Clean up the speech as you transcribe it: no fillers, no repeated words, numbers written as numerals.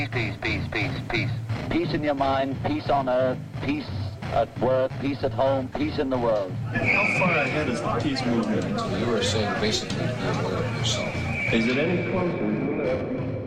Peace, peace, peace, peace. Peace in your mind, peace on earth, peace at work, peace at home, peace in the world. How far ahead is the peace movement? You were saying basically be aware of yourself. Is it any closer?